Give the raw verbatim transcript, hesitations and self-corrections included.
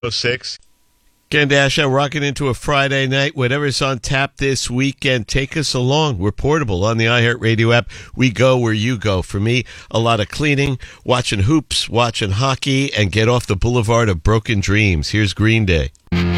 six. Ken Dash, I'm rocking into a Friday night. Whatever's on tap this weekend, take us along. We're portable on the iHeartRadio app. We go where you go. For me, a lot of cleaning, watching hoops, watching hockey, and get off the boulevard of broken dreams. Here's Green Day.